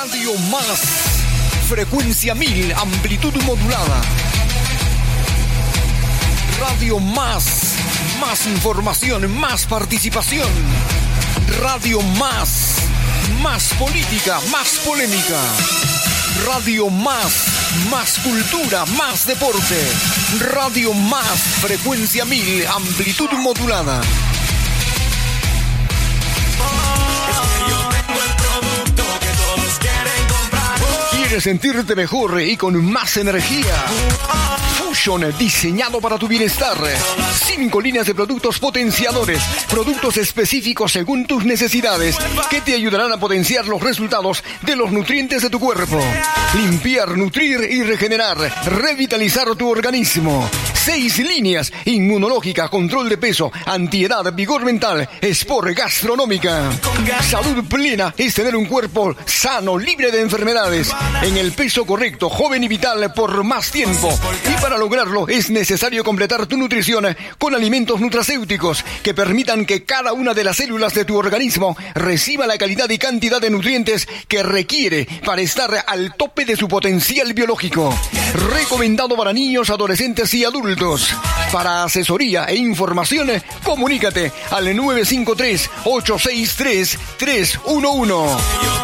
Radio Más, frecuencia 1000, amplitud modulada. Radio Más, más información, más participación. Radio Más, más política, más polémica. Radio Más, más cultura, más deporte. Radio Más, frecuencia 1000, amplitud modulada. ¿Quieres sentirte mejor y con más energía? Fusion, diseñado para tu bienestar. 5 líneas de productos potenciadores, productos específicos según tus necesidades, que te ayudarán a potenciar los resultados de los nutrientes de tu cuerpo. Limpiar, nutrir y regenerar, revitalizar tu organismo. 6 líneas: inmunológica, control de peso, antiedad, vigor mental, sport, gastronómica. Salud plena es tener un cuerpo sano, libre de enfermedades, en el peso correcto, joven y vital por más tiempo. Y para lograrlo es necesario completar tu nutrición con alimentos nutracéuticos que permitan que cada una de las células de tu organismo reciba la calidad y cantidad de nutrientes que requiere para estar al tope de su potencial biológico. Recomendado para niños, adolescentes y adultos. Para asesoría e información, comunícate al 953-863-311.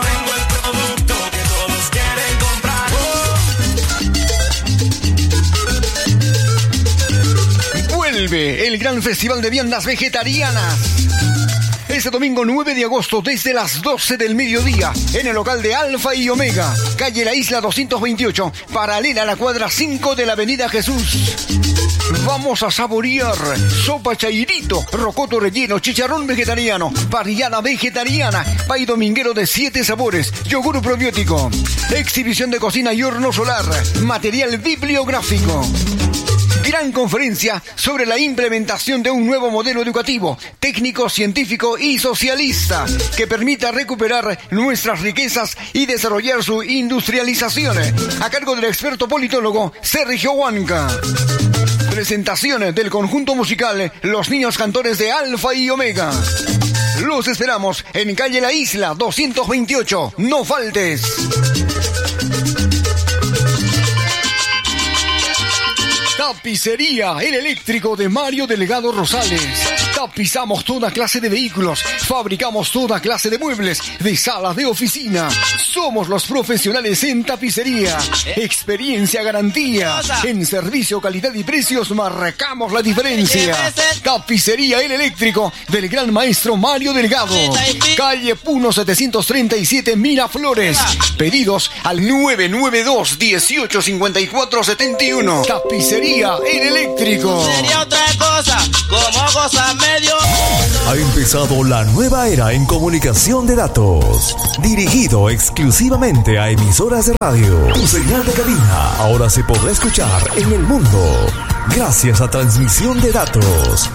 Vuelve el gran festival de viandas vegetarianas. Este domingo 9 de agosto desde las 12 del mediodía en el local de Alfa y Omega, calle La Isla 228, paralela a la cuadra 5 de la avenida Jesús. Vamos a saborear sopa chairito, rocoto relleno, chicharrón vegetariano, parrillada vegetariana, pay dominguero de 7 sabores, yogur probiótico, exhibición de cocina y horno solar, material bibliográfico. Gran conferencia sobre la implementación de un nuevo modelo educativo, técnico, científico y socialista que permita recuperar nuestras riquezas y desarrollar su industrialización, a cargo del experto politólogo Sergio Huanca. Presentación del conjunto musical Los Niños Cantores de Alfa y Omega. Los esperamos en calle La Isla 228. No faltes. Tapicería El Eléctrico de Mario Delgado Rosales. Tapizamos toda clase de vehículos, fabricamos toda clase de muebles, de salas de oficina. Somos los profesionales en tapicería. Experiencia, garantía. En servicio, calidad y precios marcamos la diferencia. Tapicería El Eléctrico del gran maestro Mario Delgado. Calle Puno 737 Miraflores. Pedidos al 992-185471. Tapicería El Eléctrico. Sería otra cosa, como cosa medio. Ha empezado la nueva era en comunicación de datos, dirigido exclusivamente a emisoras de radio. Tu señal de cabina ahora se podrá escuchar en el mundo gracias a transmisión de datos.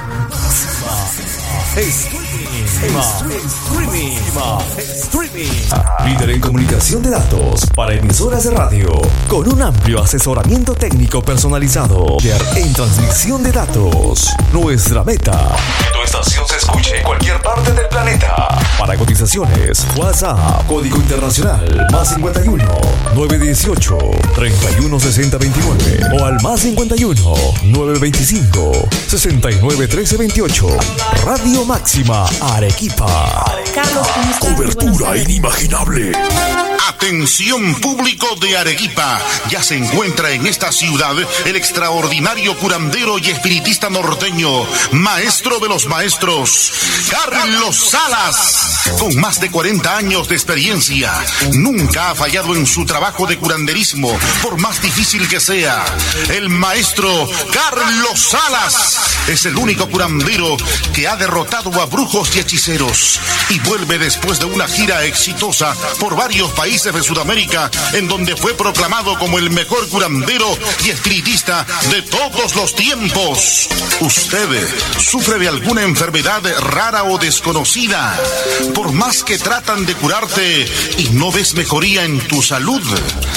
Streaming. Líder en comunicación de datos para emisoras de radio, con un amplio asesoramiento técnico personalizado. En transmisión de datos, nuestra meta: que tu estación se escuche en cualquier parte del planeta. Para cotizaciones, WhatsApp, código internacional, +51 918 316029 o al +51 925 69 1328. Radio Máxima Arequipa. Cobertura inimaginable. Atención público de Arequipa, ya se encuentra en esta ciudad el extraordinario curandero y espiritista norteño, maestro de los maestros, Carlos Salas. Con más de 40 años de experiencia, nunca ha fallado en su trabajo de curanderismo, por más difícil que sea. El maestro Carlos Salas es el único curandero que ha derrotado a brujos y hechiceros y vuelve después de una gira exitosa por varios países de Sudamérica, en donde fue proclamado como el mejor curandero y espiritista de todos los tiempos. ¿Usted sufre de alguna enfermedad rara o desconocida? Por más que tratan de curarte y no ves mejoría en tu salud,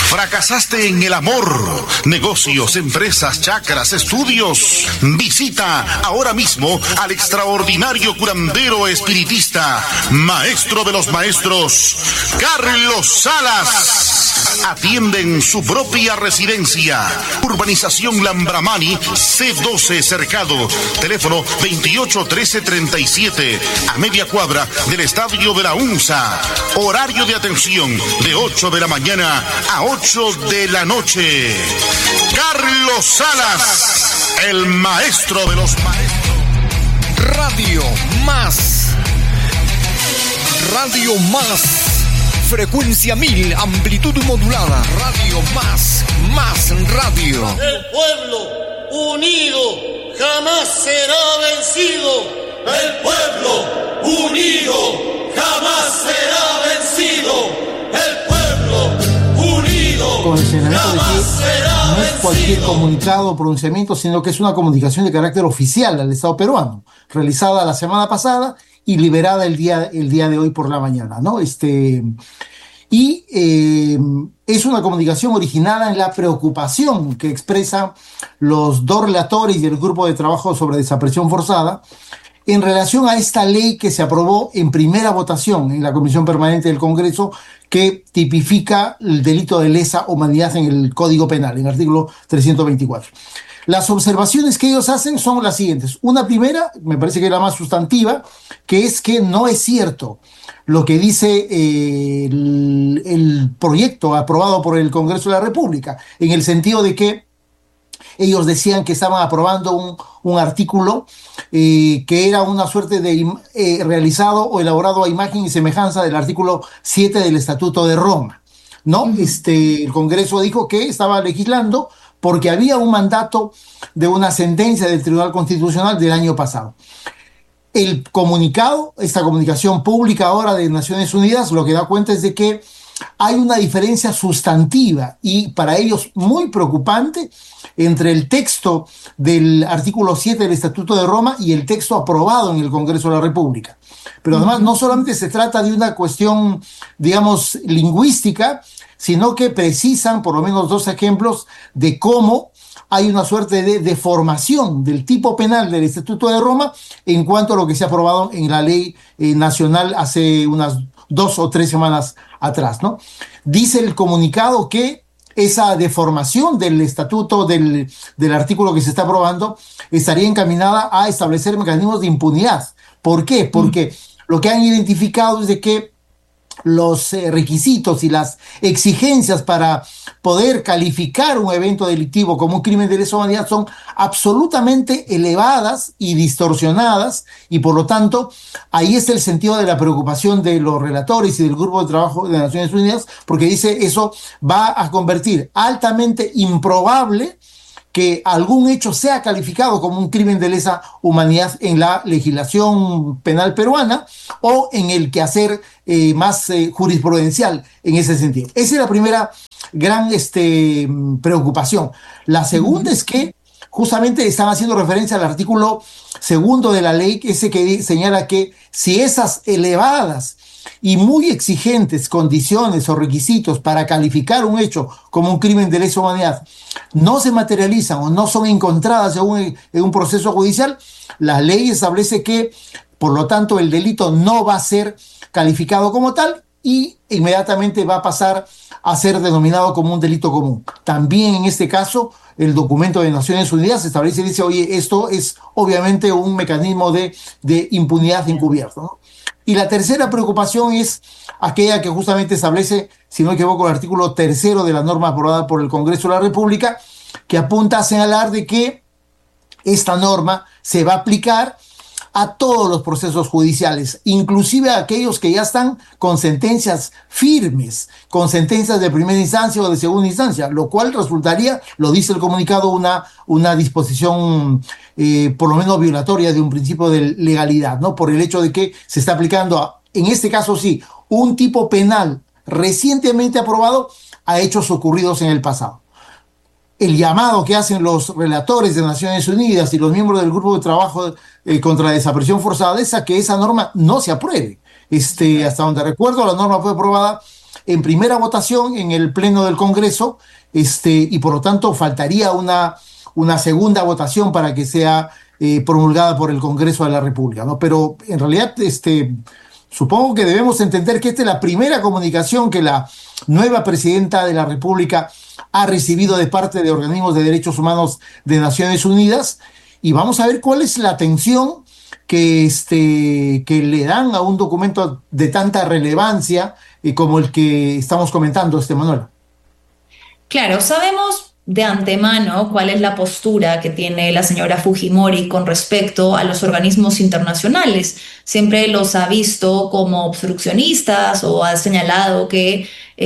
¿Fracasaste en el amor, negocios, empresas, chacras, estudios? Visita ahora mismo al extraordinario curandero espiritista, maestro de los maestros, Carlos Salas. Atiende en su propia residencia. Urbanización Lambramani, C12 Cercado. Teléfono 281337, a media cuadra del Estadio de la UNSA. Horario de atención de 8 de la mañana a 8 de la noche. Carlos Salas, el maestro de los maestros. Radio Más. Radio Más. Frecuencia 1000, amplitud modulada. Radio Más. Más radio. El pueblo unido jamás será vencido. El pueblo unido jamás será vencido. El pueblo unido con el señalamiento de que no es cualquier vencido. comunicado o pronunciamiento, sino que es una comunicación de carácter oficial al Estado peruano, realizada la semana pasada y liberada el día de hoy por la mañana, ¿no? Es una comunicación originada en la preocupación que expresan los dos relatores del grupo de trabajo sobre desaparición forzada en relación a esta ley que se aprobó en primera votación en la Comisión Permanente del Congreso, que tipifica el delito de lesa humanidad en el Código Penal, en el artículo 324. Las observaciones que ellos hacen son las siguientes. Una primera, me parece que es la más sustantiva, que es que no es cierto lo que dice el proyecto aprobado por el Congreso de la República, en el sentido de que ellos decían que estaban aprobando un artículo que era una suerte de realizado o elaborado a imagen y semejanza del artículo 7 del Estatuto de Roma, ¿no? El Congreso dijo que estaba legislando porque había un mandato de una sentencia del Tribunal Constitucional del año pasado. El comunicado, esta comunicación pública ahora de Naciones Unidas, lo que da cuenta es de que hay una diferencia sustantiva y para ellos muy preocupante entre el texto del artículo 7 del Estatuto de Roma y el texto aprobado en el Congreso de la República. Pero además no solamente se trata de una cuestión, digamos, lingüística, sino que precisan por lo menos dos ejemplos de cómo hay una suerte de deformación del tipo penal del Estatuto de Roma en cuanto a lo que se ha aprobado en la ley nacional hace unas 2 o 3 semanas atrás, ¿no? Dice el comunicado que esa deformación del estatuto del artículo que se está aprobando estaría encaminada a establecer mecanismos de impunidad. ¿Por qué? Porque lo que han identificado es de que los requisitos y las exigencias para poder calificar un evento delictivo como un crimen de lesa humanidad son absolutamente elevadas y distorsionadas, y por lo tanto ahí está el sentido de la preocupación de los relatores y del grupo de trabajo de Naciones Unidas, porque dice eso va a convertir altamente improbable que algún hecho sea calificado como un crimen de lesa humanidad en la legislación penal peruana o en el quehacer más jurisprudencial en ese sentido. Esa es la primera gran preocupación. La segunda es que justamente están haciendo referencia al artículo 2 de la ley, ese que señala que si esas elevadas y muy exigentes condiciones o requisitos para calificar un hecho como un crimen de lesa humanidad no se materializan o no son encontradas en un proceso judicial, la ley establece que, por lo tanto, el delito no va a ser calificado como tal y inmediatamente va a pasar a ser denominado como un delito común. También en este caso, el documento de Naciones Unidas establece y dice, oye, esto es obviamente un mecanismo de impunidad encubierto, ¿no? Y la tercera preocupación es aquella que justamente establece, si no me equivoco, el artículo 3 de la norma aprobada por el Congreso de la República, que apunta a señalar de que esta norma se va a aplicar a todos los procesos judiciales, inclusive a aquellos que ya están con sentencias firmes, con sentencias de primera instancia o de segunda instancia, lo cual resultaría, lo dice el comunicado, una disposición por lo menos violatoria de un principio de legalidad, ¿no? Por el hecho de que se está aplicando, en este caso sí, un tipo penal recientemente aprobado a hechos ocurridos en el pasado. El llamado que hacen los relatores de Naciones Unidas y los miembros del grupo de trabajo contra la desaparición forzada es a que esa norma no se apruebe. Hasta donde recuerdo, la norma fue aprobada en primera votación en el Pleno del Congreso, y por lo tanto faltaría una segunda votación para que sea promulgada por el Congreso de la República, ¿no? Pero en realidad, supongo que debemos entender que esta es la primera comunicación que la nueva presidenta de la República ha recibido de parte de organismos de derechos humanos de Naciones Unidas, y vamos a ver cuál es la atención que le dan a un documento de tanta relevancia como el que estamos comentando, Manuel. Claro, sabemos de antemano cuál es la postura que tiene la señora Fujimori con respecto a los organismos internacionales. Siempre los ha visto como obstruccionistas o ha señalado que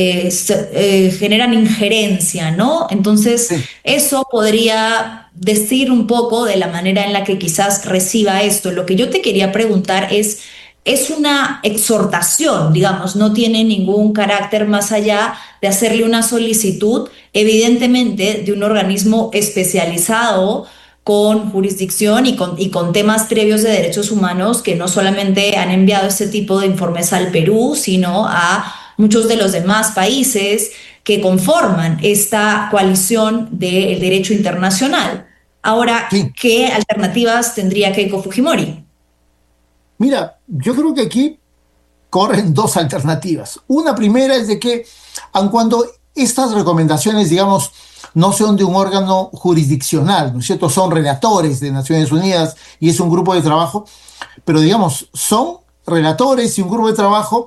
generan injerencia, ¿no? Entonces, sí, eso podría decir un poco de la manera en la que quizás reciba esto. Lo que yo te quería preguntar es una exhortación, digamos, no tiene ningún carácter más allá de hacerle una solicitud, evidentemente de un organismo especializado con jurisdicción y con temas previos de derechos humanos, que no solamente han enviado este tipo de informes al Perú, sino a muchos de los demás países que conforman esta coalición del derecho internacional. Ahora, sí, ¿qué alternativas tendría Keiko Fujimori? Mira, yo creo que aquí corren dos alternativas. Una primera es de que, aun cuando estas recomendaciones, digamos, no son de un órgano jurisdiccional, ¿no es cierto? Son relatores de Naciones Unidas y es un grupo de trabajo, pero digamos, son relatores y un grupo de trabajo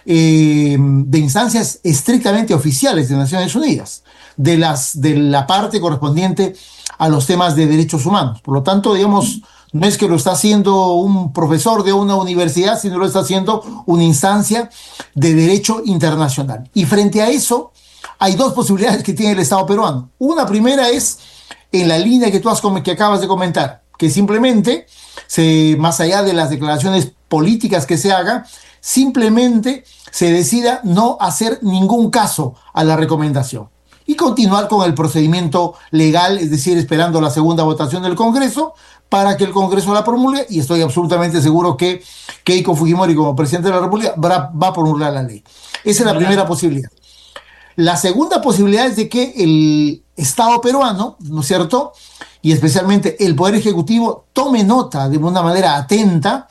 de instancias estrictamente oficiales de Naciones Unidas, de la parte correspondiente a los temas de derechos humanos. Por lo tanto, digamos, no es que lo está haciendo un profesor de una universidad, sino lo está haciendo una instancia de derecho internacional. Y frente a eso, hay dos posibilidades que tiene el Estado peruano. Una primera es en la línea que acabas de comentar, que simplemente, más allá de las declaraciones políticas que se hagan, simplemente se decida no hacer ningún caso a la recomendación y continuar con el procedimiento legal, es decir, esperando la segunda votación del Congreso para que el Congreso la promulgue, y estoy absolutamente seguro que Keiko Fujimori, como presidente de la República, va a promulgar la ley. Esa es la primera posibilidad. La segunda posibilidad es de que el Estado peruano, ¿no es cierto?, y especialmente el Poder Ejecutivo, tome nota de una manera atenta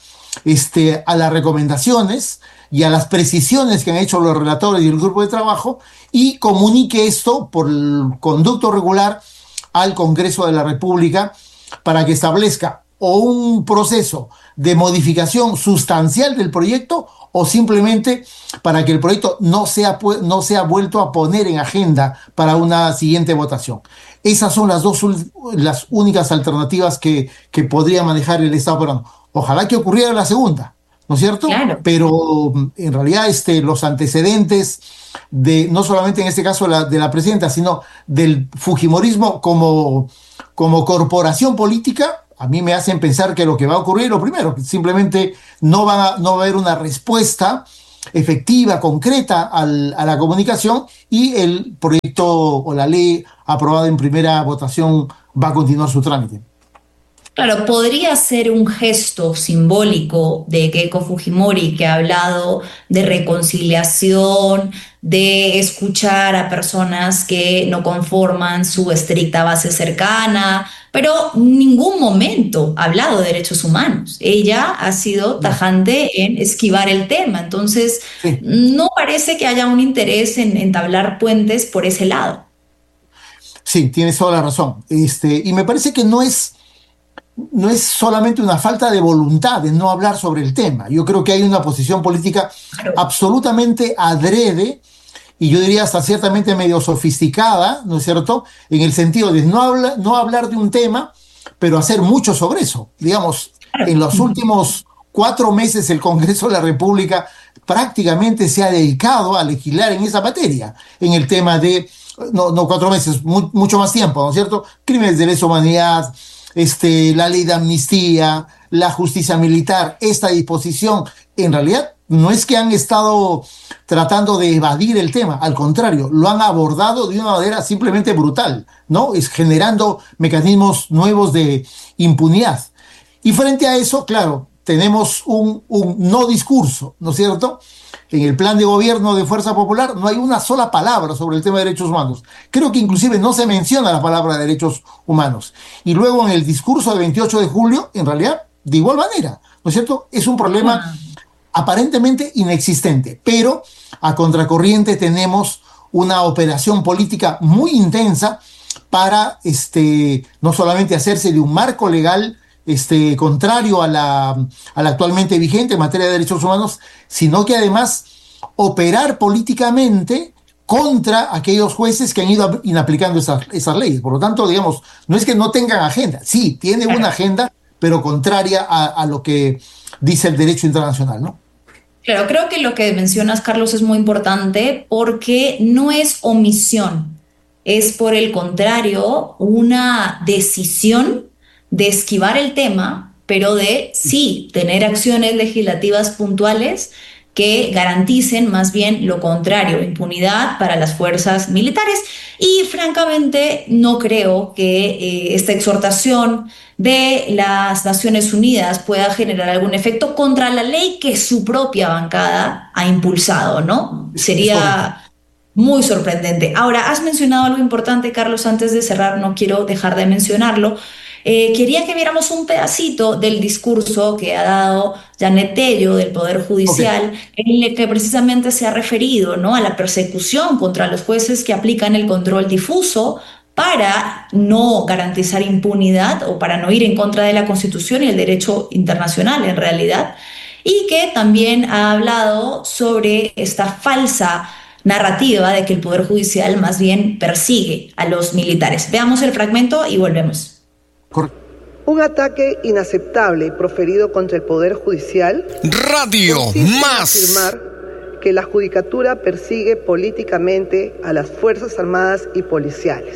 a las recomendaciones y a las precisiones que han hecho los relatores y el grupo de trabajo, y comunique esto por el conducto regular al Congreso de la República para que establezca o un proceso de modificación sustancial del proyecto o simplemente para que el proyecto no sea vuelto a poner en agenda para una siguiente votación. Esas son las únicas alternativas que podría manejar el Estado peruano. Ojalá que ocurriera la segunda, ¿no es cierto? Claro. Pero en realidad los antecedentes no solamente en este caso de la presidenta, sino del fujimorismo como corporación política, a mí me hacen pensar que lo que va a ocurrir es lo primero, que simplemente no va a haber una respuesta efectiva, concreta a la comunicación, y el proyecto o la ley aprobada en primera votación va a continuar su trámite. Claro, podría ser un gesto simbólico de Keiko Fujimori, que ha hablado de reconciliación, de escuchar a personas que no conforman su estricta base cercana, pero en ningún momento ha hablado de derechos humanos. Ella ha sido tajante en esquivar el tema, entonces sí, no parece que haya un interés en entablar puentes por ese lado. Sí, tienes toda la razón. Y me parece que no es solamente una falta de voluntad de no hablar sobre el tema. Yo creo que hay una posición política absolutamente adrede, y yo diría hasta ciertamente medio sofisticada, ¿no es cierto?, en el sentido de no hablar de un tema, pero hacer mucho sobre eso. Digamos, en los últimos 4 meses el Congreso de la República prácticamente se ha dedicado a legislar en esa materia, en el tema de, no 4 meses, mucho más tiempo, ¿no es cierto?, crímenes de lesa humanidad, la ley de amnistía, la justicia militar. Esta disposición, en realidad, no es que han estado tratando de evadir el tema, al contrario, lo han abordado de una manera simplemente brutal, ¿no? Generando mecanismos nuevos de impunidad. Y frente a eso, claro, tenemos un no discurso, ¿no es cierto? En el plan de gobierno de Fuerza Popular no hay una sola palabra sobre el tema de derechos humanos. Creo que inclusive no se menciona la palabra derechos humanos. Y luego en el discurso del 28 de julio, en realidad, de igual manera, ¿no es cierto? Es un problema aparentemente inexistente, pero a contracorriente tenemos una operación política muy intensa para no solamente hacerse de un marco legal contrario a la actualmente vigente en materia de derechos humanos, sino que además operar políticamente contra aquellos jueces que han ido inaplicando esas leyes. Por lo tanto, digamos, no es que no tengan agenda, sí, tiene una agenda, pero contraria a lo que dice el derecho internacional, ¿no? Claro, creo que lo que mencionas, Carlos, es muy importante porque no es omisión, es por el contrario una decisión de esquivar el tema, pero de sí tener acciones legislativas puntuales que garanticen más bien lo contrario, impunidad para las fuerzas militares. Y francamente no creo que esta exhortación de las Naciones Unidas pueda generar algún efecto contra la ley que su propia bancada ha impulsado, ¿no? Sería muy sorprendente. Ahora, has mencionado algo importante, Carlos, antes de cerrar, no quiero dejar de mencionarlo. Quería que viéramos un pedacito del discurso que ha dado Janet Tello del Poder Judicial, en el que precisamente se ha referido, ¿no?, a la persecución contra los jueces que aplican el control difuso para no garantizar impunidad o para no ir en contra de la Constitución y el derecho internacional en realidad, y que también ha hablado sobre esta falsa narrativa de que el Poder Judicial más bien persigue a los militares. Veamos el fragmento y volvemos. Un ataque inaceptable proferido contra el Poder Judicial. Radio Más. Afirmar que la Judicatura persigue políticamente a las Fuerzas Armadas y policiales.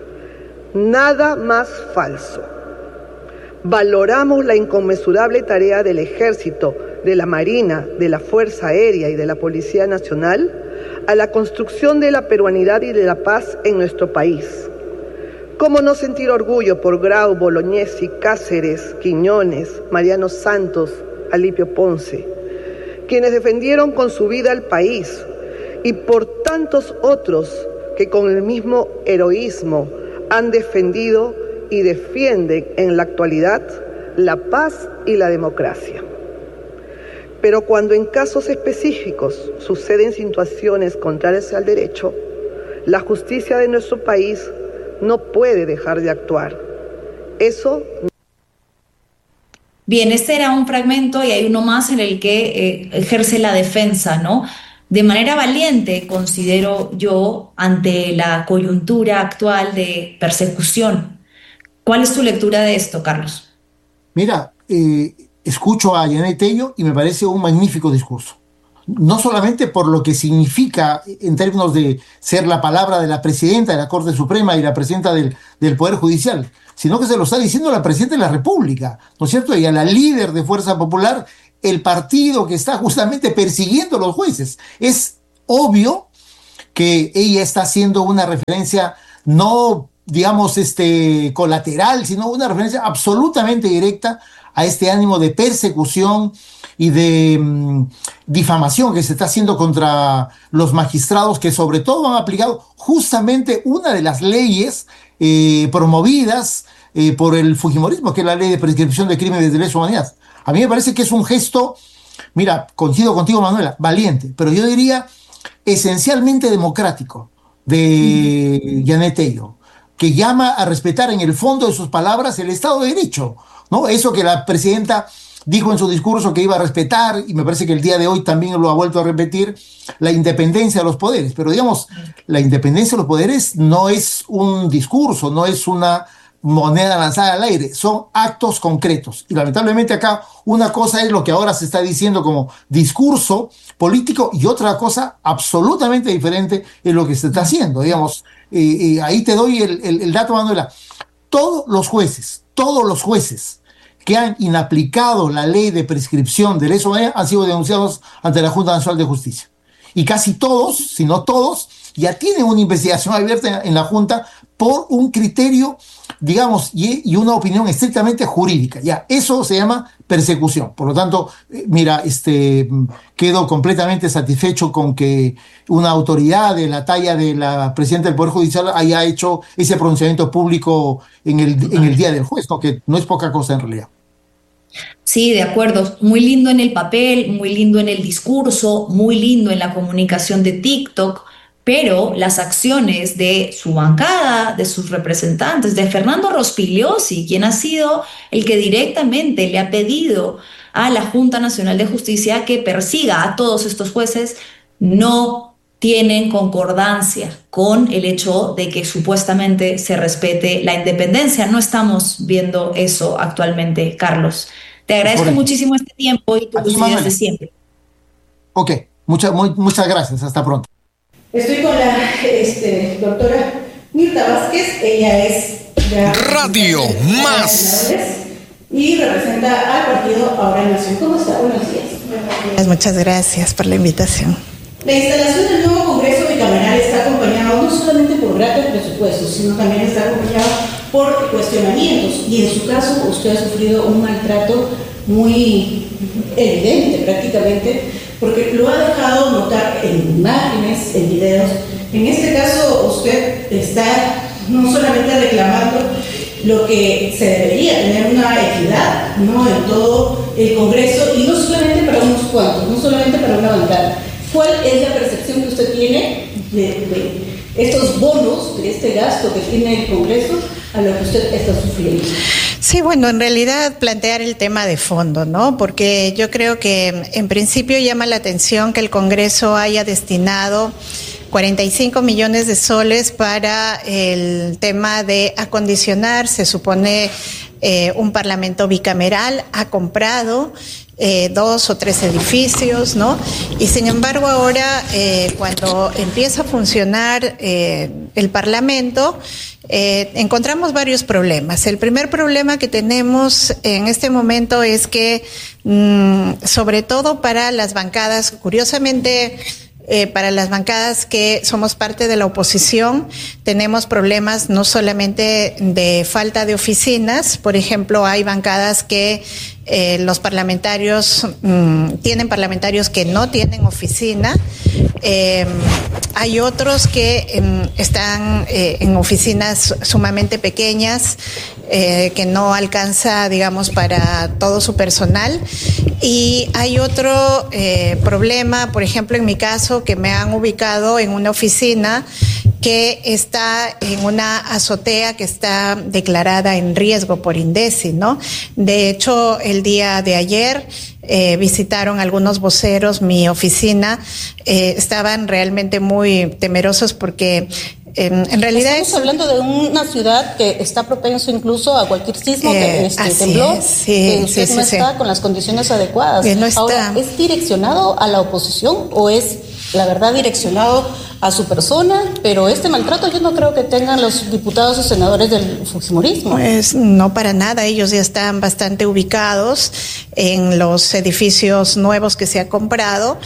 Nada más falso. Valoramos la inconmensurable tarea del Ejército, de la Marina, de la Fuerza Aérea y de la Policía Nacional a la construcción de la peruanidad y de la paz en nuestro país. ¿Cómo no sentir orgullo por Grau, Bolognesi, Cáceres, Quiñones, Mariano Santos, Alipio Ponce, quienes defendieron con su vida al país, y por tantos otros que con el mismo heroísmo han defendido y defienden en la actualidad la paz y la democracia? Pero cuando en casos específicos suceden situaciones contrarias al derecho, la justicia de nuestro país no puede dejar de actuar. Eso. Bien, este era un fragmento y hay uno más en el que ejerce la defensa, ¿no? De manera valiente, considero yo, ante la coyuntura actual de persecución. ¿Cuál es tu lectura de esto, Carlos? Mira, escucho a Janet Tello y me parece un magnífico discurso. No solamente por lo que significa en términos de ser la palabra de la presidenta de la Corte Suprema y la presidenta del Poder Judicial, sino que se lo está diciendo la presidenta de la República, ¿no es cierto? Y a la líder de Fuerza Popular, el partido que está justamente persiguiendo a los jueces. Es obvio que ella está haciendo una referencia no, digamos, colateral, sino una referencia absolutamente directa a este ánimo de persecución y de difamación que se está haciendo contra los magistrados que sobre todo han aplicado justamente una de las leyes promovidas por el fujimorismo, que es la ley de prescripción de crímenes de lesa humanidad. A mí me parece que es un gesto, mira, coincido contigo, Manuela, valiente, pero yo diría esencialmente democrático de Janet Tello, que llama a respetar en el fondo de sus palabras el Estado de Derecho, ¿no? Eso que la presidenta dijo en su discurso que iba a respetar, y me parece que el día de hoy también lo ha vuelto a repetir, la independencia de los poderes. Pero digamos, la independencia de los poderes no es un discurso, no es una moneda lanzada al aire, son actos concretos. Y lamentablemente acá una cosa es lo que ahora se está diciendo como discurso político y otra cosa absolutamente diferente es lo que se está haciendo. Digamos, ahí te doy el dato, Manuela. Todos los jueces que han inaplicado la ley de prescripción de lesa humanidad han sido denunciados ante la Junta Nacional de Justicia. Y casi todos, si no todos, ya tienen una investigación abierta en la Junta por un criterio digamos, y una opinión estrictamente jurídica. Ya, eso se llama persecución. Por lo tanto, mira, quedo completamente satisfecho con que una autoridad de la talla de la presidenta del Poder Judicial haya hecho ese pronunciamiento público en el día del juez, ¿no? Que no es poca cosa en realidad. Sí, de acuerdo. Muy lindo en el papel, muy lindo en el discurso, muy lindo en la comunicación de TikTok, pero las acciones de su bancada, de sus representantes, de Fernando Rospigliosi, quien ha sido el que directamente le ha pedido a la Junta Nacional de Justicia que persiga a todos estos jueces, no tienen concordancia con el hecho de que supuestamente se respete la independencia. No estamos viendo eso actualmente, Carlos. Te agradezco muchísimo este tiempo y tu lucidez de siempre. Ok, muchas gracias. Hasta pronto. Estoy con la doctora Mirta Vázquez. Ella es de Radio Más y representa al partido Ahora en Nación. ¿Cómo está? Buenos días. Muchas gracias por la invitación. La instalación del nuevo Congreso bicameral está acompañado no solamente por grandes presupuestos, sino también está acompañado por cuestionamientos. Y en su caso, usted ha sufrido un maltrato muy evidente prácticamente, porque lo ha dejado notar en imágenes, en videos. En este caso, usted está no solamente reclamando lo que se debería tener una equidad, ¿no?, en todo el Congreso, y no solamente para unos cuantos, no solamente para una bancada. ¿Cuál es la percepción que usted tiene de estos bonos, de este gasto que tiene el Congreso a lo que usted está sufriendo? Sí, bueno, en realidad plantear el tema de fondo, ¿no? Porque yo creo que en principio llama la atención que el Congreso haya destinado 45 millones de soles para el tema de acondicionar, se supone, un parlamento bicameral, ha comprado 2 o 3 edificios, ¿no? Y sin embargo ahora, cuando empieza a funcionar el Parlamento, encontramos varios problemas. El primer problema que tenemos en este momento es que, sobre todo para las bancadas, curiosamente, para las bancadas que somos parte de la oposición, tenemos problemas no solamente de falta de oficinas. Por ejemplo, hay bancadas que los parlamentarios tienen parlamentarios que no tienen oficina. Hay otros que están en oficinas sumamente pequeñas, que no alcanza, digamos, para todo su personal. Y hay otro problema, por ejemplo, en mi caso, que me han ubicado en una oficina que está en una azotea que está declarada en riesgo por INDECI, ¿no? De hecho, el día de ayer visitaron algunos voceros mi oficina, estaban realmente muy temerosos porque en realidad estamos hablando de una ciudad que está propenso incluso a cualquier sismo, temblor, que usted no está con las condiciones adecuadas. No está. Ahora, ¿es direccionado a la oposición o es, la verdad, direccionado a su persona? Pero este maltrato yo no creo que tengan los diputados o senadores del fujimorismo. Pues no, para nada. Ellos ya están bastante ubicados en los edificios nuevos que se ha comprado.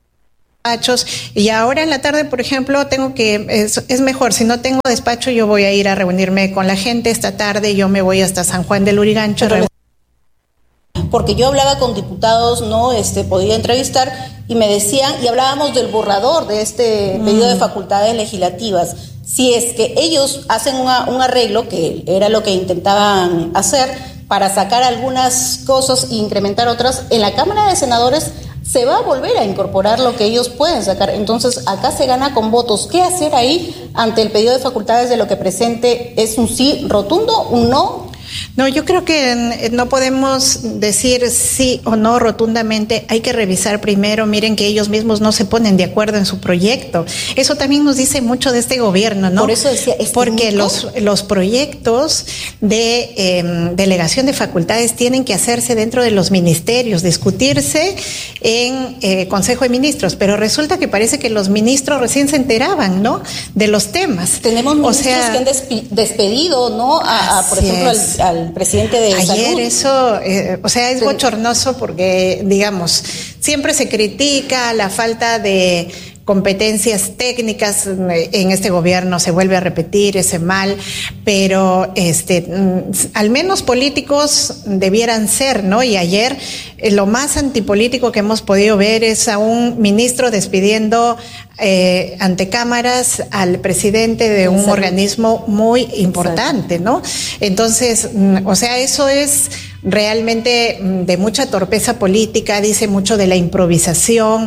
Y ahora en la tarde, por ejemplo, es mejor, si no tengo despacho, yo voy a ir a reunirme con la gente. Esta tarde yo me voy hasta San Juan del Lurigancho. Porque yo hablaba con diputados, ¿no? Podía entrevistar y me decían, y hablábamos del borrador de este pedido de facultades legislativas. Si es que ellos hacen un arreglo, que era lo que intentaban hacer, para sacar algunas cosas e incrementar otras, en la Cámara de Senadores se va a volver a incorporar lo que ellos pueden sacar. Entonces, acá se gana con votos. ¿Qué hacer ahí ante el pedido de facultades de lo que presente? ¿Es un sí rotundo, un no? No, yo creo que no podemos decir sí o no rotundamente. Hay que revisar primero. Miren que ellos mismos no se ponen de acuerdo en su proyecto. Eso también nos dice mucho de este gobierno, ¿no? Por eso decía, porque los proyectos de delegación de facultades tienen que hacerse dentro de los ministerios, discutirse en Consejo de Ministros, pero resulta que parece que los ministros recién se enteraban, ¿no?, de los temas. Tenemos ministros que han despedido, ¿no?, por ejemplo, al presidente de ayer Salud. Eso, es bochornoso porque, digamos, siempre se critica la falta de competencias técnicas. En este gobierno se vuelve a repetir ese mal, pero al menos políticos debieran ser, ¿no? Y ayer lo más antipolítico que hemos podido ver es a un ministro despidiendo ante cámaras al presidente de un organismo muy importante, ¿no? Entonces, o sea, eso es realmente de mucha torpeza política, dice mucho de la improvisación,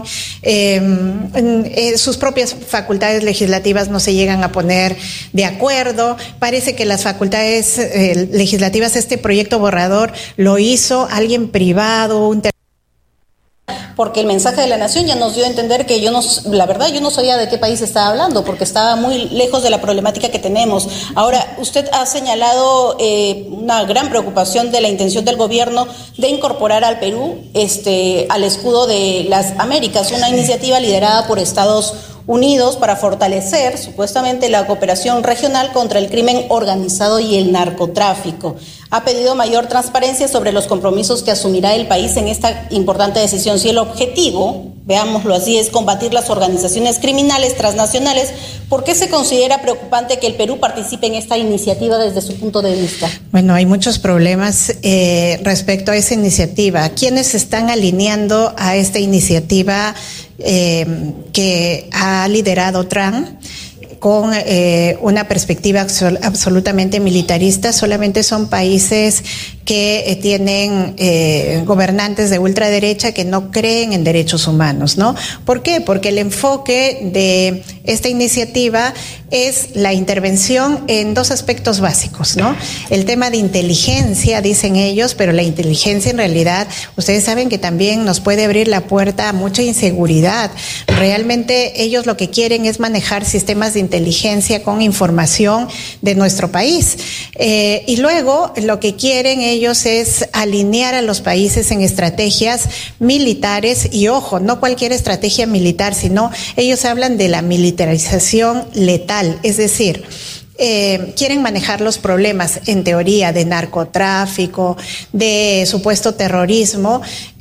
sus propias facultades legislativas no se llegan a poner de acuerdo, parece que las facultades legislativas, este proyecto borrador lo hizo alguien privado, porque el mensaje de la Nación ya nos dio a entender que la verdad yo no sabía de qué país estaba hablando, porque estaba muy lejos de la problemática que tenemos. Ahora, usted ha señalado una gran preocupación de la intención del gobierno de incorporar al Perú al escudo de las Américas, una iniciativa liderada por Estados Unidos para fortalecer supuestamente la cooperación regional contra el crimen organizado y el narcotráfico. Ha pedido mayor transparencia sobre los compromisos que asumirá el país en esta importante decisión. Si el objetivo, veámoslo así, es combatir las organizaciones criminales transnacionales, ¿por qué se considera preocupante que el Perú participe en esta iniciativa desde su punto de vista? Bueno, hay muchos problemas respecto a esa iniciativa. ¿Quiénes se están alineando a esta iniciativa que ha liderado Trump? Con una perspectiva absolutamente militarista? Solamente son países que tienen gobernantes de ultraderecha que no creen en derechos humanos, ¿no? ¿Por qué? Porque el enfoque de esta iniciativa es la intervención en dos aspectos básicos, ¿no? El tema de inteligencia, dicen ellos, pero la inteligencia en realidad, ustedes saben que también nos puede abrir la puerta a mucha inseguridad. Realmente ellos lo que quieren es manejar sistemas de inteligencia con información de nuestro país. Y luego lo que quieren ellos es alinear a los países en estrategias militares, y ojo, no cualquier estrategia militar, sino ellos hablan de la militarización letal, es decir, quieren manejar los problemas, en teoría, de narcotráfico, de supuesto terrorismo,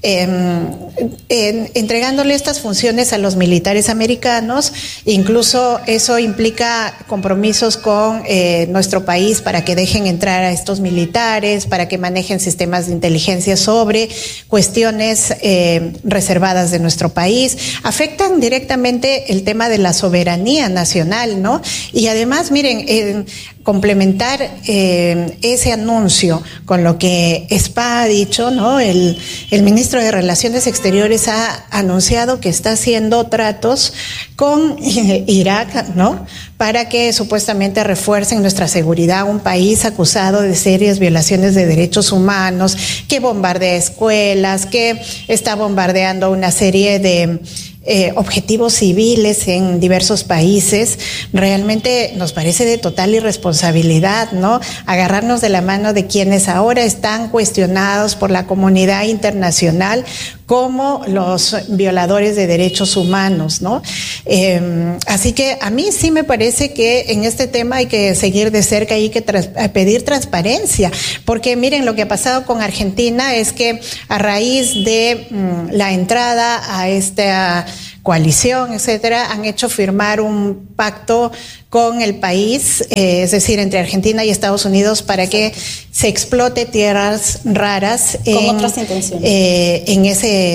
entregándole estas funciones a los militares americanos. Incluso eso implica compromisos con nuestro país para que dejen entrar a estos militares, para que manejen sistemas de inteligencia sobre cuestiones reservadas de nuestro país. Afectan directamente el tema de la soberanía nacional, ¿no? Y además, miren, complementar ese anuncio con lo que SPA ha dicho, ¿no? El ministro de Relaciones Exteriores ha anunciado que está haciendo tratos con Irak, ¿no? Para que supuestamente refuercen nuestra seguridad, un país acusado de serias violaciones de derechos humanos, que bombardea escuelas, que está bombardeando una serie de objetivos civiles en diversos países. Realmente nos parece de total irresponsabilidad, ¿no? Agarrarnos de la mano de quienes ahora están cuestionados por la comunidad internacional como los violadores de derechos humanos, ¿no? Así que a mí sí me parece que en este tema hay que seguir de cerca, hay que pedir transparencia, porque miren, lo que ha pasado con Argentina es que a raíz de la entrada a esta coalición, etcétera, han hecho firmar un pacto con el país, es decir, entre Argentina y Estados Unidos, para que se explote tierras raras con otras intenciones en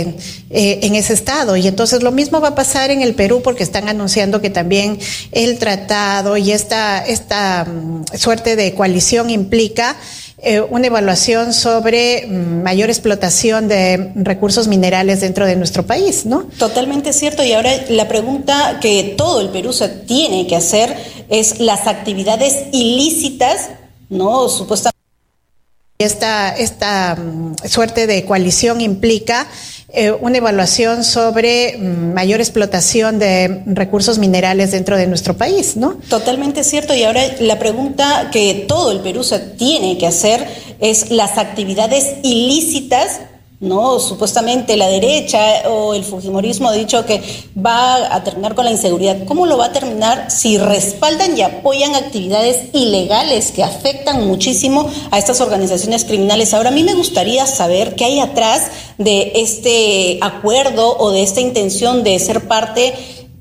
ese estado. Y entonces lo mismo va a pasar en el Perú, porque están anunciando que también el tratado y esta suerte de coalición implica una evaluación sobre mayor explotación de recursos minerales dentro de nuestro país, ¿no? Totalmente cierto. Y ahora la pregunta que todo el Perú se tiene que hacer es las actividades ilícitas, ¿no? Supuestamente. Esta suerte de coalición implica una evaluación sobre mayor explotación de recursos minerales dentro de nuestro país, ¿no? Totalmente cierto. Y ahora la pregunta que todo el Perú se tiene que hacer es las actividades ilícitas, ¿no? Supuestamente la derecha o el fujimorismo ha dicho que va a terminar con la inseguridad. ¿Cómo lo va a terminar si respaldan y apoyan actividades ilegales que afectan muchísimo a estas organizaciones criminales? Ahora, a mí me gustaría saber qué hay atrás de este acuerdo o de esta intención de ser parte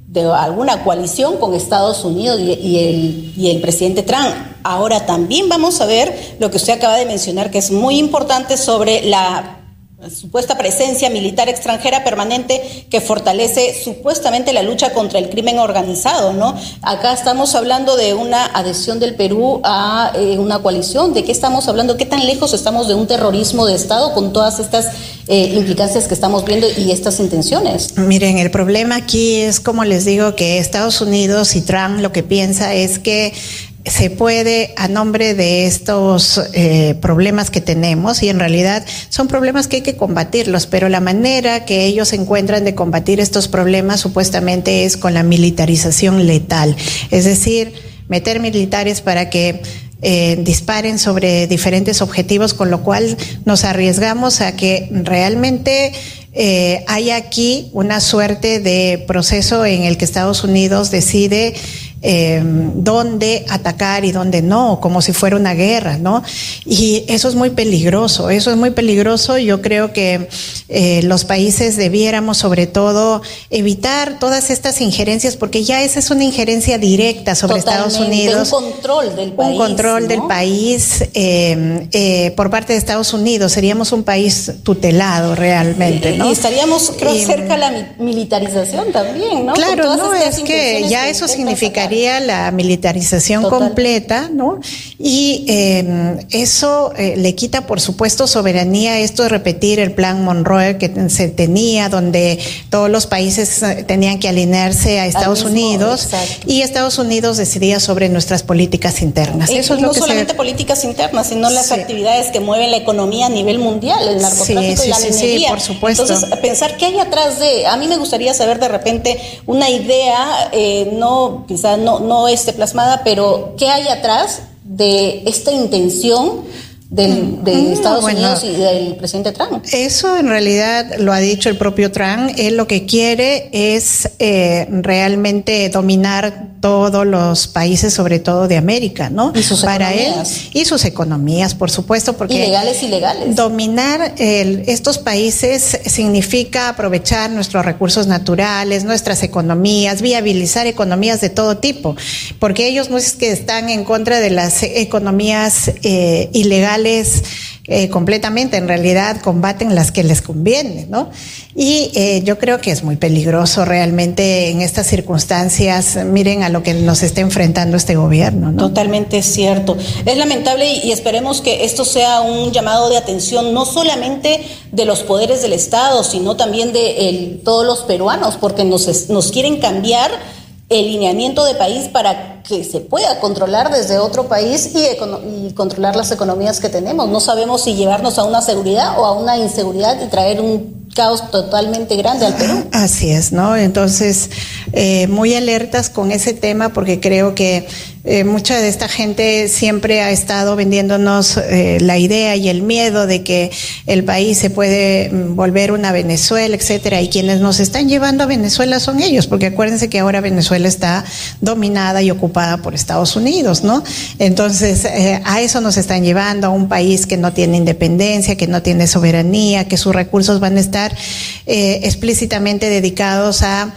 de alguna coalición con Estados Unidos y el presidente Trump. Ahora también vamos a ver lo que usted acaba de mencionar, que es muy importante, sobre la supuesta presencia militar extranjera permanente que fortalece supuestamente la lucha contra el crimen organizado, ¿no? Acá estamos hablando de una adhesión del Perú a una coalición. ¿De qué estamos hablando? ¿Qué tan lejos estamos de un terrorismo de Estado con todas estas implicancias que estamos viendo y estas intenciones? Miren, el problema aquí es, como les digo, que Estados Unidos y Trump lo que piensa es que se puede, a nombre de estos problemas que tenemos, y en realidad son problemas que hay que combatirlos, pero la manera que ellos encuentran de combatir estos problemas supuestamente es con la militarización letal, es decir, meter militares para que disparen sobre diferentes objetivos, con lo cual nos arriesgamos a que realmente hay aquí una suerte de proceso en el que Estados Unidos decide dónde atacar y dónde no, como si fuera una guerra, ¿no? Y eso es muy peligroso, Yo creo que los países debiéramos sobre todo evitar todas estas injerencias, porque ya esa es una injerencia directa sobre Estados Unidos. Un control del país. Un control, ¿no?, del país por parte de Estados Unidos. Seríamos un país tutelado realmente, ¿no? Y estaríamos, creo, cerca de la militarización también, ¿no? Claro, no, es que ya eso significaría la militarización completa, ¿no? Y eso le quita, por supuesto, soberanía. Esto es repetir el plan Monroe que se tenía, donde todos los países tenían que alinearse a Estados Unidos, exacto, y Estados Unidos decidía sobre nuestras políticas internas. Eso es lo que solamente políticas internas, sino las actividades que mueven la economía a nivel mundial, el narcotráfico y la minería. Sí, por supuesto. Entonces, pensar qué hay atrás de... A mí me gustaría saber de repente una idea, quizás no esté plasmada, pero ¿qué hay atrás de esta intención de Estados Unidos y del presidente Trump? Eso en realidad lo ha dicho el propio Trump. Él lo que quiere es realmente dominar todos los países, sobre todo de América, ¿no? Y sus economías. Y sus economías, por supuesto, porque ilegales. Dominar estos países significa aprovechar nuestros recursos naturales, nuestras economías, viabilizar economías de todo tipo, porque ellos no es que están en contra de las economías ilegales completamente, en realidad combaten las que les conviene, ¿no? Y yo creo que es muy peligroso realmente en estas circunstancias. Miren a lo que nos está enfrentando este gobierno, ¿no? Totalmente cierto. Es lamentable y esperemos que esto sea un llamado de atención no solamente de los poderes del Estado, sino también de todos los peruanos, porque nos quieren cambiar el lineamiento de país para que se pueda controlar desde otro país y controlar las economías que tenemos. No sabemos si llevarnos a una seguridad o a una inseguridad y traer un caos totalmente grande al Perú. Así es, ¿no? Entonces, muy alertas con ese tema, porque creo que mucha de esta gente siempre ha estado vendiéndonos la idea y el miedo de que el país se puede volver una Venezuela, etcétera, y quienes nos están llevando a Venezuela son ellos, porque acuérdense que ahora Venezuela está dominada y ocupada por Estados Unidos, ¿no? Entonces, a eso nos están llevando, a un país que no tiene independencia, que no tiene soberanía, que sus recursos van a estar explícitamente dedicados a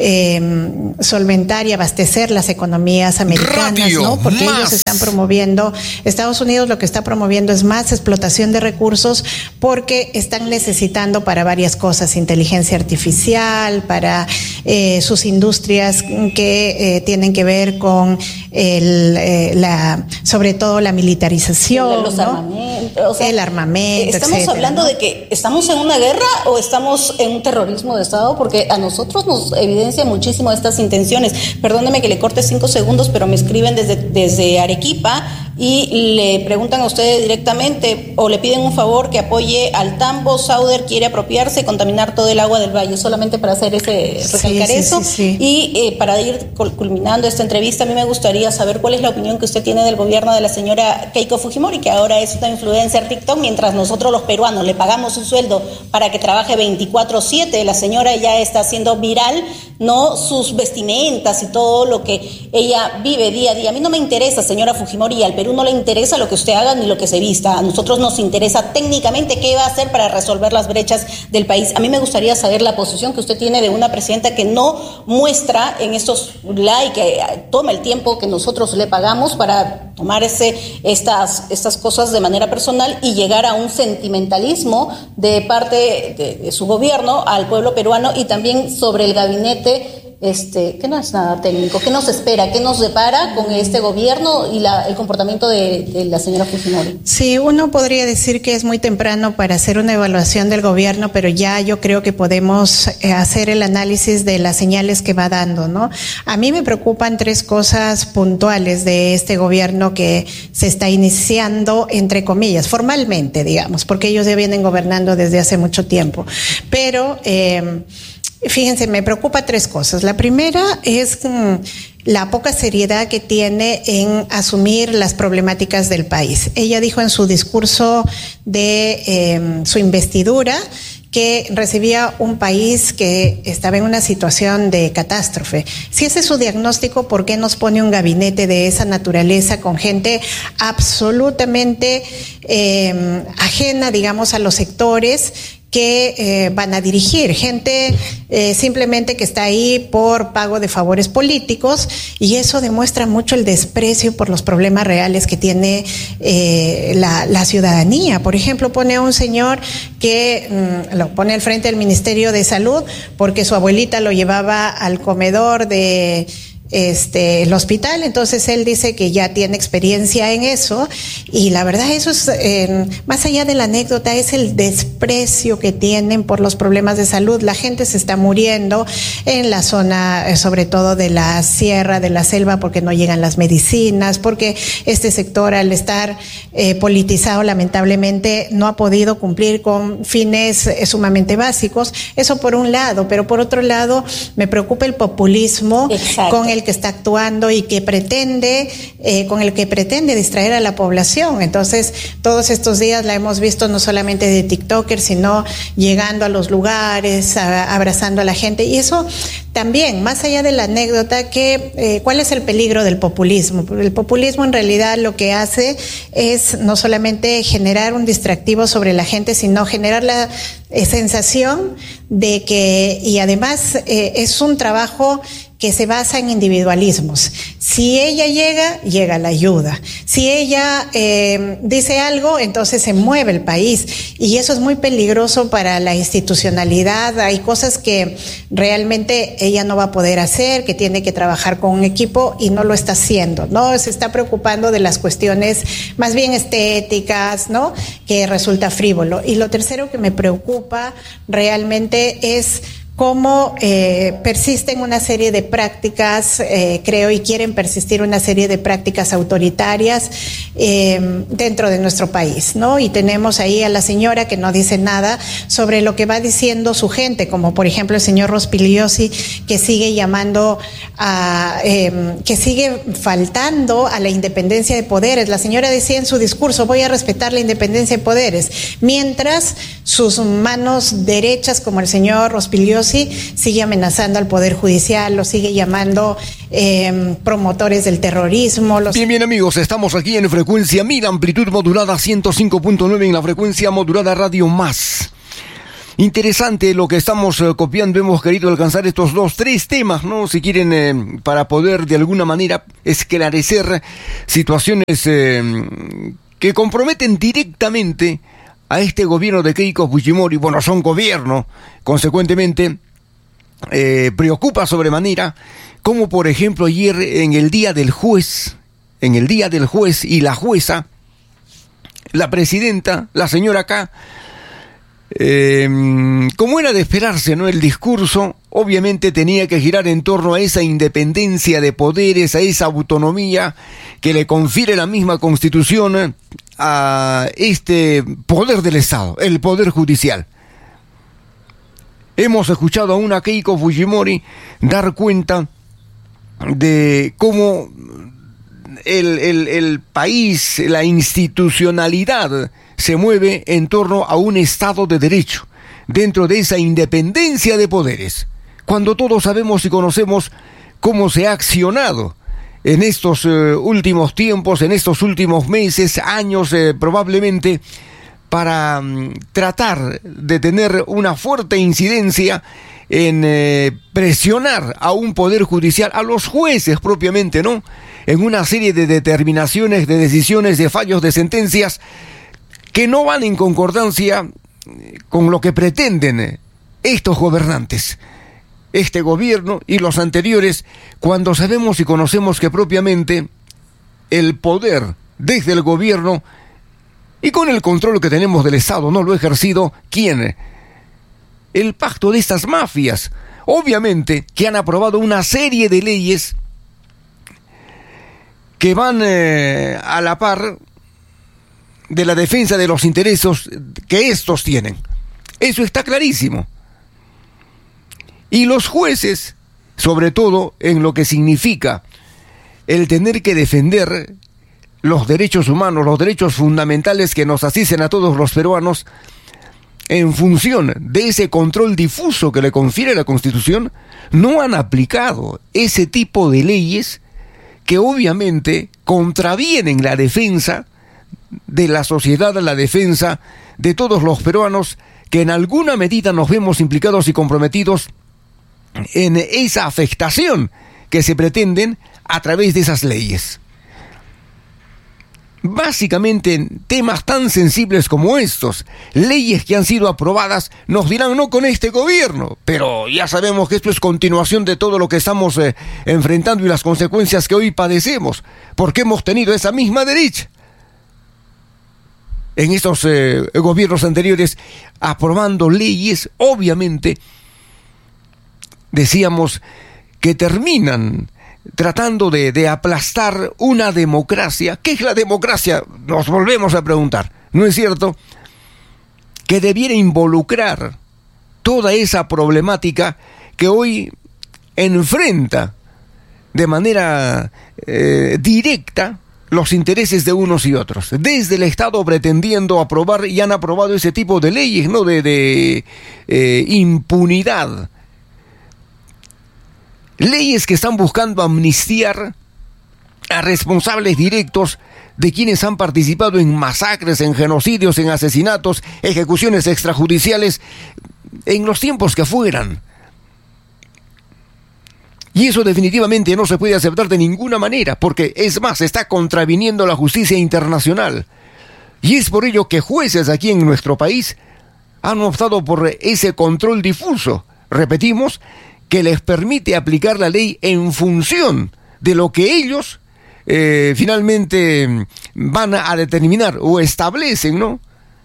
solventar y abastecer las economías americanas, ¿no? Porque ellos están promoviendo, Estados Unidos lo que está promoviendo es más explotación de recursos, porque están necesitando para varias cosas, inteligencia artificial, para sus industrias que tienen que ver con sobre todo la militarización, los armamentos, o sea, el armamento, estamos etcétera, hablando, ¿no?, de que estamos en una guerra o estamos en un terrorismo de Estado, porque a nosotros nos evidencia muchísimo estas intenciones. Perdóneme que le corte 5 segundos, pero me escriben desde Arequipa y le preguntan a usted directamente o le piden un favor que apoye al Tambo. Sauder quiere apropiarse y contaminar todo el agua del valle, solamente para hacer recalcar eso. Sí. Y para ir culminando esta entrevista, a mí me gustaría saber cuál es la opinión que usted tiene del gobierno de la señora Keiko Fujimori, que ahora es una influencer TikTok, mientras nosotros los peruanos le pagamos un sueldo para que trabaje 24/7. La señora ya está haciendo viral, ¿no?, sus vestimentas y todo lo que ella vive día a día. A mí no me interesa, señora Fujimori, y al Perú Perú no le interesa lo que usted haga ni lo que se vista. A nosotros nos interesa técnicamente qué va a hacer para resolver las brechas del país. A mí me gustaría saber la posición que usted tiene de una presidenta que no muestra en estos likes, que toma el tiempo que nosotros le pagamos para tomar estas cosas de manera personal y llegar a un sentimentalismo de parte de su gobierno al pueblo peruano, y también sobre el gabinete que no es nada técnico. ¿Qué nos espera? ¿Qué nos depara con este gobierno y el comportamiento de la señora Fujimori? Sí, uno podría decir que es muy temprano para hacer una evaluación del gobierno, pero ya yo creo que podemos hacer el análisis de las señales que va dando, ¿no? A mí me preocupan 3 cosas puntuales de este gobierno que se está iniciando, entre comillas, formalmente, digamos, porque ellos ya vienen gobernando desde hace mucho tiempo. Pero fíjense, me preocupa 3 cosas. La primera es la poca seriedad que tiene en asumir las problemáticas del país. Ella dijo en su discurso de su investidura que recibía un país que estaba en una situación de catástrofe. Si ese es su diagnóstico, ¿por qué nos pone un gabinete de esa naturaleza con gente absolutamente ajena, digamos, a los sectores que van a dirigir, gente simplemente que está ahí por pago de favores políticos? Y eso demuestra mucho el desprecio por los problemas reales que tiene la ciudadanía. Por ejemplo, pone a un señor que lo pone al frente del Ministerio de Salud porque su abuelita lo llevaba al comedor de el hospital, entonces él dice que ya tiene experiencia en eso, y la verdad eso es, más allá de la anécdota, es el desprecio que tienen por los problemas de salud. La gente se está muriendo en la zona, sobre todo de la sierra, de la selva, porque no llegan las medicinas, porque este sector, al estar politizado, lamentablemente no ha podido cumplir con fines sumamente básicos. Eso por un lado, pero por otro lado me preocupa el populismo. Exacto. Con el que está actuando y que pretende, con el que pretende distraer a la población. Entonces, todos estos días la hemos visto no solamente de TikTokers, sino llegando a los lugares, abrazando a la gente. Y eso también, más allá de la anécdota, ¿cuál es el peligro del populismo? El populismo en realidad lo que hace es no solamente generar un distractivo sobre la gente, sino generar la sensación de que, y además es un trabajo que se basa en individualismos. Si ella llega la ayuda. Si ella dice algo, entonces se mueve el país. Y eso es muy peligroso para la institucionalidad. Hay cosas que realmente ella no va a poder hacer, que tiene que trabajar con un equipo y no lo está haciendo, ¿no? Se está preocupando de las cuestiones más bien estéticas, ¿no? Que resulta frívolo. Y lo tercero que me preocupa realmente es cómo persisten una serie de prácticas, creo, y quieren persistir una serie de prácticas autoritarias dentro de nuestro país, ¿no? Y tenemos ahí a la señora que no dice nada sobre lo que va diciendo su gente, como por ejemplo el señor Rospigliosi, que sigue llamando que sigue faltando a la independencia de poderes. La señora decía en su discurso: voy a respetar la independencia de poderes, mientras sus manos derechas, como el señor Rospigliosi, sigue amenazando al Poder Judicial, lo sigue llamando promotores del terrorismo. Bien amigos, estamos aquí en frecuencia 1000, amplitud modulada 105.9 en la frecuencia modulada Radio Más. Interesante lo que estamos copiando. Hemos querido alcanzar estos 3 temas, ¿no? Si quieren, para poder de alguna manera esclarecer situaciones que comprometen directamente a este gobierno de Keiko Fujimori. Bueno, son gobierno, consecuentemente preocupa sobremanera, como por ejemplo ayer en el día del juez y la jueza, la presidenta, la señora acá, como era de esperarse, ¿no? El discurso obviamente tenía que girar en torno a esa independencia de poderes, a esa autonomía que le confiere la misma Constitución a este poder del Estado, el Poder Judicial. Hemos escuchado a una Keiko Fujimori dar cuenta de cómo el país, la institucionalidad se mueve en torno a un Estado de Derecho, dentro de esa independencia de poderes, cuando todos sabemos y conocemos cómo se ha accionado en estos últimos tiempos, en estos últimos meses, años probablemente, para tratar de tener una fuerte incidencia en presionar a un poder judicial, a los jueces propiamente, ¿no? En una serie de determinaciones, de decisiones, de fallos, de sentencias que no van en concordancia con lo que pretenden estos gobernantes, este gobierno y los anteriores, cuando sabemos y conocemos que propiamente el poder desde el gobierno y con el control que tenemos del Estado no lo ha ejercido, ¿quién? El pacto de estas mafias, obviamente que han aprobado una serie de leyes que van a la par de la defensa de los intereses que estos tienen. Eso está clarísimo. Y los jueces, sobre todo en lo que significa el tener que defender los derechos humanos, los derechos fundamentales que nos asisten a todos los peruanos, en función de ese control difuso que le confiere la Constitución, no han aplicado ese tipo de leyes que obviamente contravienen la defensa de la sociedad, la defensa de todos los peruanos que en alguna medida nos vemos implicados y comprometidos en esa afectación que se pretenden a través de esas leyes. Básicamente en temas tan sensibles como estos, leyes que han sido aprobadas, nos dirán no con este gobierno, pero ya sabemos que esto es continuación de todo lo que estamos enfrentando y las consecuencias que hoy padecemos, porque hemos tenido esa misma derecha en estos gobiernos anteriores aprobando leyes, obviamente, decíamos, que terminan tratando de aplastar una democracia. ¿Qué es la democracia? Nos volvemos a preguntar, ¿no es cierto? Que debiera involucrar toda esa problemática que hoy enfrenta de manera directa los intereses de unos y otros, desde el Estado pretendiendo aprobar, y han aprobado ese tipo de leyes, ¿no? de impunidad. Leyes que están buscando amnistiar a responsables directos de quienes han participado en masacres, en genocidios, en asesinatos, ejecuciones extrajudiciales, en los tiempos que fueran. Y eso definitivamente no se puede aceptar de ninguna manera, porque es más, está contraviniendo la justicia internacional. Y es por ello que jueces aquí en nuestro país han optado por ese control difuso, repetimos, que les permite aplicar la ley en función de lo que ellos finalmente van a determinar o establecen, ¿no?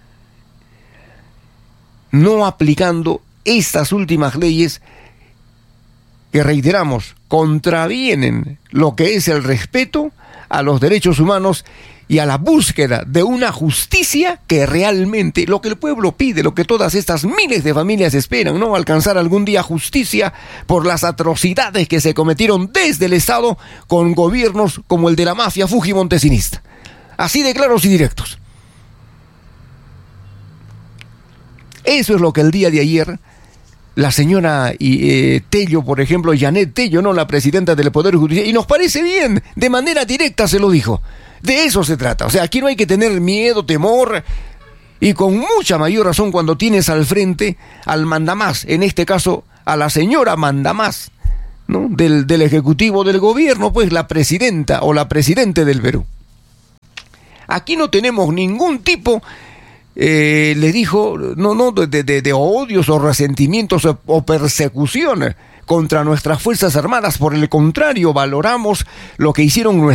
No aplicando estas últimas leyes que, reiteramos, contravienen lo que es el respeto a los derechos humanos y a la búsqueda de una justicia que realmente, lo que el pueblo pide, lo que todas estas miles de familias esperan, ¿no? Alcanzar algún día justicia por las atrocidades que se cometieron desde el Estado con gobiernos como el de la mafia fujimontesinista. Así de claros y directos. Eso es lo que el día de ayer la señora Tello, por ejemplo, Janet Tello, ¿no? La presidenta del Poder Judicial, y nos parece bien, de manera directa se lo dijo. De eso se trata. O sea, aquí no hay que tener miedo, temor, y con mucha mayor razón cuando tienes al frente al mandamás, en este caso a la señora mandamás, ¿no? Del Ejecutivo del Gobierno, pues la presidenta o la presidente del Perú. Aquí no tenemos ningún tipo, le dijo, de odios o resentimientos o persecución contra nuestras Fuerzas Armadas. Por el contrario, valoramos lo que hicieron